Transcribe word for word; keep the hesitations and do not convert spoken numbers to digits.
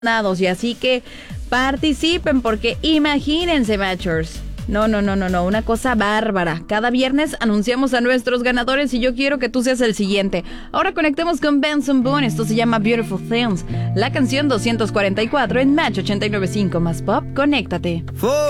Y así que participen porque imagínense, Matchers. No, no, no, no, no, una cosa bárbara. Cada viernes anunciamos a nuestros ganadores y yo quiero que tú seas el siguiente. Ahora conectemos con Benson Boone, esto se llama Beautiful Things. La canción doscientos cuarenta y cuatro en Match ochenta y nueve punto cinco más Pop, conéctate.